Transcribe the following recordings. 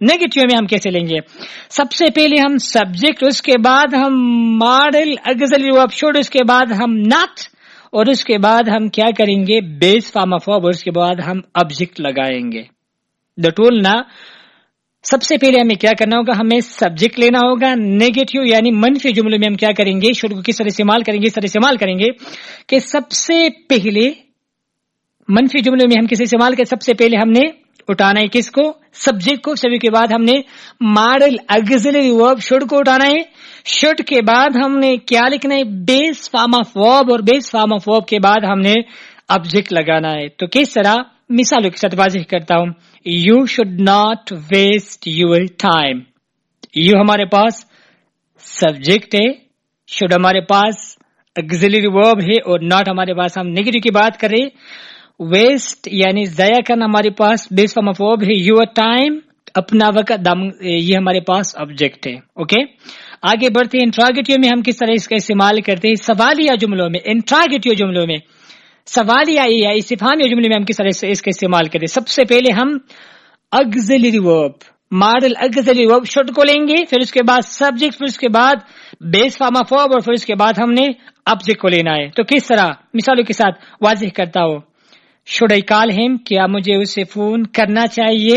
Negative में हम कैसे लेंगे? सबसे पहले हम सब्जेक्ट, उसके बाद हम मॉडल ऑक्सिलरी वर्ब शुड, उसके बाद हम नॉट, और उसके बाद हम क्या करेंगे? बेस फॉर्म ऑफ वर्ब, और उसके बाद हम ऑब्जेक्ट लगाएंगे। द टूल ना, सबसे पहले हमें क्या करना होगा? हमें सब्जेक्ट लेना होगा। नेगेटिव यानी मनफी जुमले में हम क्या करेंगे? शुड को किस तरह इस्तेमाल करेंगे? इस तरह इस्तेमाल करेंगे कि सबसे पहले मनफी जुमले में हम किसे इस्तेमाल करें? सबसे पहले हमने उठाना है किसको? सब्जेक्ट को। सभी के बाद हमने मॉडल ऑक्सिलरी वर्ब शुड को उठाना है। शुड के बाद हमने क्या लिखना है? बेस फॉर्म ऑफ वर्ब, और बेस फॉर्म ऑफ वर्ब के बाद हमने ऑब्जेक्ट लगाना है। तो किस तरह? मिसालों के साथ वाज़ेह करता हूं। You should not waste your time. You हमारे पास सब्जेक्ट है, शुड हमारे पास ऑक्सिलरी वर्ब है, और नॉट हमारे पास हम नेगेटिव की बात करें। वेस्ट यानी ज़ाया करना हमारे पास बेस फॉर्म ऑफ वर्ब है। योर टाइम अपना वक्त, ये हमारे पास ऑब्जेक्ट है। ओके, आगे बढ़ते हैं। इंट्रोगेटिव में हम किस तरह इसका इस्तेमाल करते हैं? सवालिया जुमलों में, इंट्रोगेटिव जुमलों में, सवालिया या इस्तिफहामी जुमले में हम किस तरह इसका इस्तेमाल करते हैं? सबसे पहले हम auxiliary verb, model auxiliary verb should को लेंगे, फिर उसके बाद सब्जेक्ट, फिर उसके बाद बेस फॉर्म ऑफ वर्ब, और फिर उसके बाद हमने ऑब्जेक्ट को लेना है। तो किस तरह? मिसालों के साथ वाज़ेह करता हूं। Should I call him? क्या मुझे उसे फोन करना चाहिए?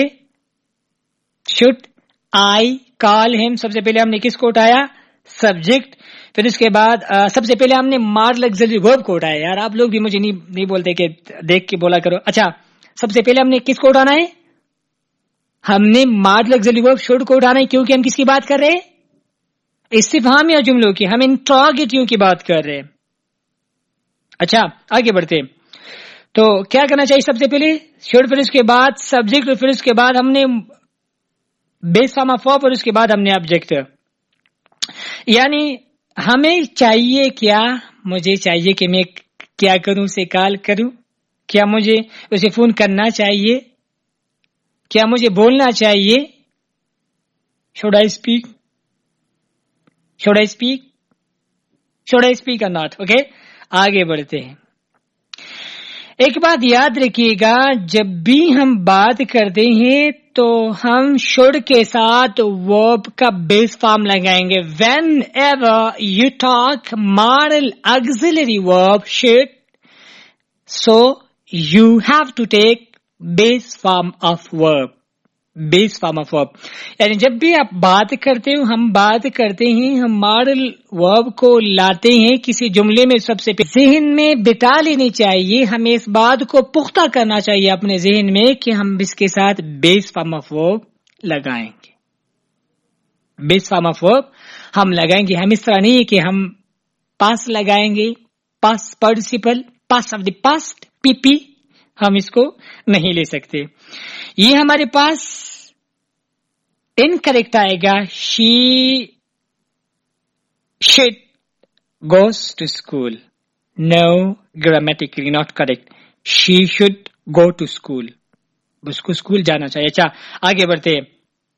Should I call him? सबसे पहले हमने किसको उठाया? सब्जेक्ट। फिर उसके बाद सबसे पहले हमने मॉडल ऑक्सिलरी वर्ब को उठाया। यार आप लोग भी मुझे नहीं बोलते कि देख के बोला करो। अच्छा, सबसे पहले हमने किसको उठाना है? हमने मॉडल ऑक्सिलरी वर्ब शुड को उठाना है, क्योंकि हम किसकी बात कर रहे हैं? इस्तिफहामी जुमलों की, हम इंट्रोगेटिव की बात कर रहे हैं। अच्छा, आगे बढ़ते। तो क्या करना चाहिए? सबसे पहले शुड, फिर उसके बाद सब्जेक्ट, फिर उसके बाद हमने बेस फॉर्म ऑफ वर्ब, और उसके बाद हमने ऑब्जेक्ट। यानी हमें चाहिए क्या? मुझे चाहिए कि मैं क्या करूं? उसे कॉल करूं? क्या मुझे उसे फोन करना चाहिए? क्या मुझे बोलना चाहिए? Should I speak? Should I speak? Should I speak और नॉट? ओके, आगे बढ़ते हैं। एक बात याद रखिएगा, जब भी हम बात करते हैं तो हम शुड के साथ वर्ब का बेस फॉर्म लगाएंगे। When ever you talk model auxiliary verb should, so you have to take base form of verb. Base form of verb यानी जब भी आप बात करते हो, हम बात करते हैं, हम मॉडल वर्ब को लाते हैं किसी जुमले में, सबसे जहन में बिठा लेनी चाहिए। हमें इस बात को पुख्ता करना चाहिए अपने जहन में कि हम इसके साथ बेस फॉर्म ऑफ वर्ब लगाएंगे। बेस फॉर्म ऑफ वर्ब हम लगाएंगे। हम इस तरह नहीं है कि हम पास लगाएंगे, past participle, past of the past, PP, हम इसको नहीं ले सकते। ये हमारे पास इनकरेक्ट आएगा। She should goes to school. No, grammatically not correct. She should go to school, उसको स्कूल जाना चाहिए। अच्छा, आगे बढ़ते हैं।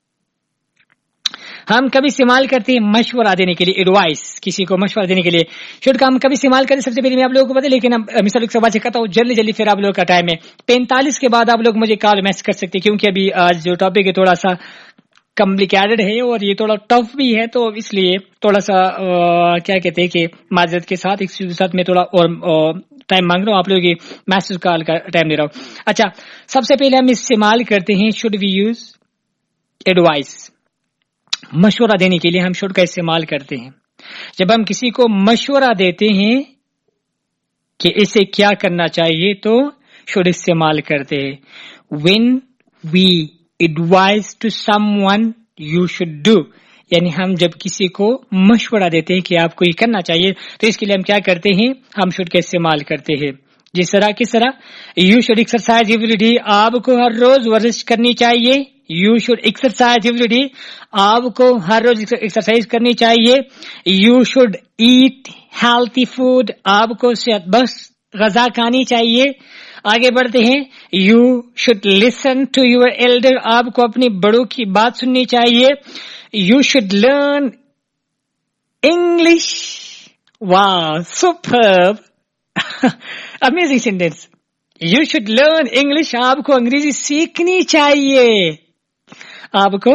हम कभी इस्तेमाल करते हैं मशवरा देने के लिए, एडवाइस, किसी को मशवरा देने के लिए शुड का हम कभी इस्तेमाल करें। सबसे पहले मैं आप लोगों को बता, लेकिन मिसाल एक सवाल से करता हूँ जल्दी, फिर आप लोगों का टाइम है 45 के बाद आप लोग मुझे कॉल मैसेज कर सकते हैं, क्योंकि अभी आज जो टॉपिक है थोड़ा सा कॉम्प्लिकेटेड है और ये थोड़ा टफ भी है, तो इसलिए थोड़ा सा क्या कहते हैं कि माजरत के साथ एक साथ में थोड़ा और टाइम मांग रहा हूँ, आप लोगों की मैसेज कॉल का टाइम दे रहा हूँ। अच्छा, सबसे पहले हम इस्तेमाल करते हैं शुड वी यूज एडवाइस। मशवरा देने के लिए हम शुड का इस्तेमाल करते हैं। जब हम किसी को मशवरा देते हैं कि इसे क्या करना चाहिए तो शुड इस्तेमाल करते हैं। When we advice to someone you should do, यानी हम जब किसी को मशवरा देते हैं कि आपको ये करना चाहिए, तो इसके लिए हम क्या करते हैं? हम शुड का इस्तेमाल करते हैं। जिस तरह, किस तरह? You should exercise every day, आपको हर रोज वर्जिश करनी चाहिए। You should exercise every day, आपको हर रोज एक्सरसाइज करनी चाहिए। You should eat healthy food, आपको सेहतबख्श ग़िज़ा खानी चाहिए। आगे बढ़ते हैं। You should listen to your Elder, आपको अपने बड़ों की बात सुननी चाहिए। You should learn English. वाह, superb, amazing sentence. You should learn English, आपको अंग्रेजी सीखनी चाहिए। आपको